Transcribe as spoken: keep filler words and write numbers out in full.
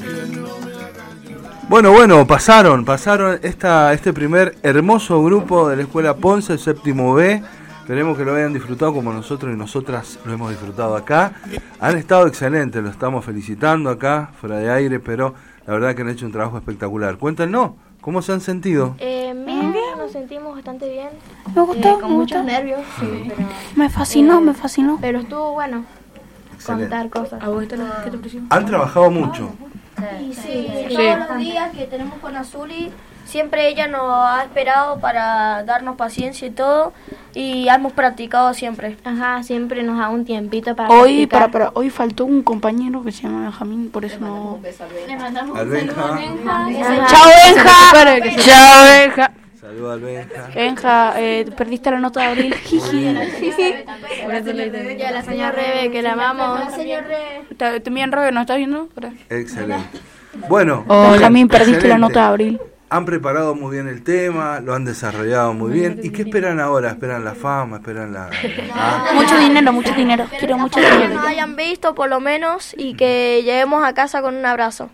Bueno, bueno, pasaron, pasaron esta, este primer hermoso grupo de la Escuela Ponce, el séptimo B. Esperemos que lo hayan disfrutado como nosotros y nosotras lo hemos disfrutado acá. Han estado excelentes, lo estamos felicitando acá, fuera de aire, pero la verdad que han hecho un trabajo espectacular. Cuéntanos, ¿cómo se han sentido? Eh, bien, bien, nos sentimos bastante bien. Me gustó, eh, con me muchos gustó. nervios, sí, pero, Me fascinó, eh, me fascinó. pero estuvo bueno contar cosas. ¿A vos qué te pareció? Han trabajado mucho. Y sí, Sí. todos los días que tenemos con Azuli, siempre ella nos ha esperado para darnos paciencia y todo, y hemos practicado siempre. Ajá, siempre nos da un tiempito para Hoy, para, practicar. para, hoy faltó un compañero que se llama Benjamín, por eso no... Le mandamos Al Benja. Ajá. ¡Chao, Benja! ¡Chao, Benja! Saludos al Benja. Benja, eh, perdiste la nota de abril. Jiji. Y a la señora Rebe, que la amamos. ¿Te, te envían Rebe? ¿No estás viendo? Por ahí. Excelente. Bueno, Benjamín, perdiste la excelente. nota de abril. Han preparado muy bien el tema, lo han desarrollado muy bien. ¿Y qué esperan ahora? ¿Esperan la fama? ¿Esperan la...? Ah, Mucho dinero, mucho dinero. Quiero mucho Que dinero. nos hayan visto por lo menos y que lleguemos a casa con un abrazo.